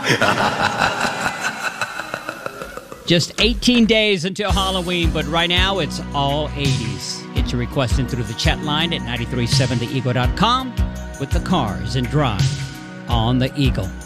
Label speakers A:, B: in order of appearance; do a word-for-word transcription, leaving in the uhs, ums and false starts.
A: Just eighteen days until Halloween, but right now it's all eighties. Get your request in through the chat line at nine three seven the eagle dot com with the Cars and Drive on the Eagle.